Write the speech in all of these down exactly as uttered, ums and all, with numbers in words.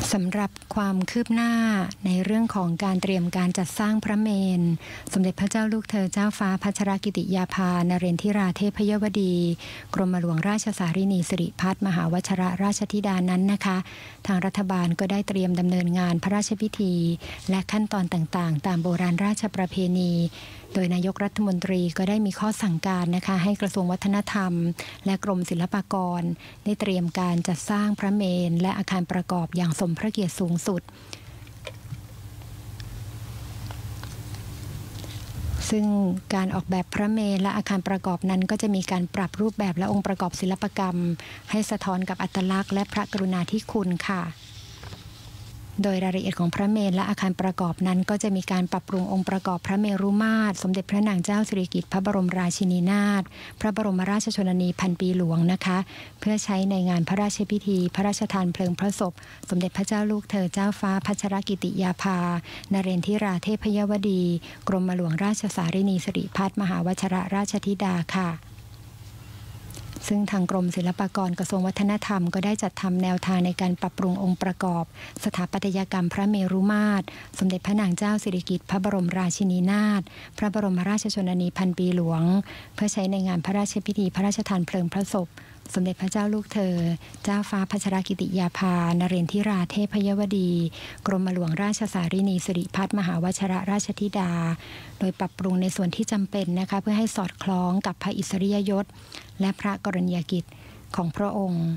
สำหรับความคืบหน้าในเรื่องของการเตรียมการจัดสร้างพระเมรุสมเด็จพระเจ้าลูกเธอเจ้าฟ้าพัชรกิติยาภานเรนทิราเทพยวดีกรมหลวงราชสารินีสิริพัฒน์มหาวชรราชธิดานั้นนะคะทางรัฐบาลก็ได้เตรียมดำเนินงานพระราชพิธีและขั้นตอนต่างๆตามโบราณราชประเพณีโดยนายกรัฐมนตรีก็ได้มีข้อสั่งการนะคะให้กระทรวงวัฒนธรรมและกรมศิลปากรได้เตรียมการจัดสร้างพระเมรุและอาคารประกอบอย่างสมพระเกียรติสูงสุดซึ่งการออกแบบพระเมรุและอาคารประกอบนั้นก็จะมีการปรับรูปแบบและองค์ประกอบศิลปกรรมให้สะท้อนกับอัตลักษณ์และพระกรุณาธิคุณค่ะโดยรายละเอียดของพระเมรุและอาคารประกอบนั้นก็จะมีการปรับปรุงองค์ประกอบพระเมรุมาตรสมเด็จพระนางเจ้าสิริกิติ์พระบรมราชินีนาถพระบรมราชชนนีพันปีหลวงนะคะเพื่อใช้ในงานพระราชพิธีพระราชทานเพลิงพระศพสมเด็จพระเจ้าลูกเธอเจ้าฟ้าพัชรกิติยาภานเรนทิราเทพยวดีกรมหลวงราชสารินีสิริพัฒน์มหาวชรราชธิดาค่ะซึ่งทางกรมศิลปากรกระทรวงวัฒนธรรมก็ได้จัดทำแนวทางในการปรับปรุงองค์ประกอบสถาปัตยกรรมพระเมรุมาตรสมเด็จพระนางเจ้าสิริกิติ์พระบรมราชินีนาถพระบรมราชชนนีพันปีหลวงเพื่อใช้ในงานพระราชพิธีพระราชทานเพลิงพระศพสมเด็จพระเจ้าลูกเธอเจ้าฟ้าพัชรกิติยาภานเรนทิราเทพยวดีกรมหลวงราชสารินีสิริพัฒน์มหาวชรราชธิดาโดยปรับปรุงในส่วนที่จำเป็นนะคะเพื่อให้สอดคล้องกับพระอิสริยยศและพระกรณียกิจของพระองค์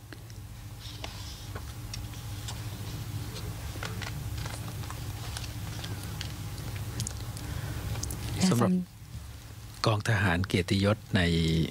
สำหรับกองทหารเกียรติยศใน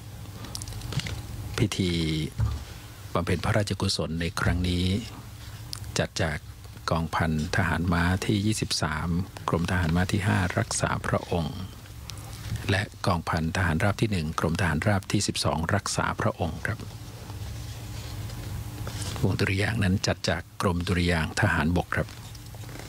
พิธีบำเพ็ญพระราชกุศลในครั้งนี้จัดจากกองพันทหารม้าที่ยี่สิบสามกรมทหารม้าที่ห้ารักษาพระองค์และกองพันทหารราบที่หนึ่งกรมทหารราบที่สิบสองรักษาพระองค์ครับวงดุริยางค์นั้นจัดจากกรมดุริยางค์ทหารบกครับ